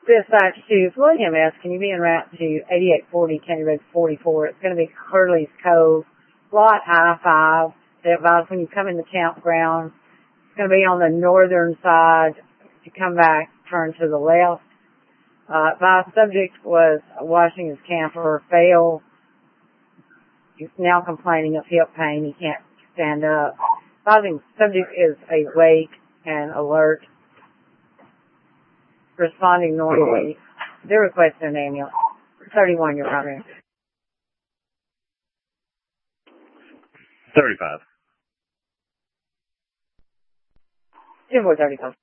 Dispatch to William S. Can you be en route to 8840 County Road 44? It's going to be Hurley's Cove, Lot I-5. They advise when you come in the campground, it's going to be on the northern side. To come back, turn to the left. My subject was washing his camper, fail. He's now complaining of hip pain. He can't stand up. Advising subject is awake and alert, responding normally. They're requesting an ambulance. 31, your honor. 35. 10-35.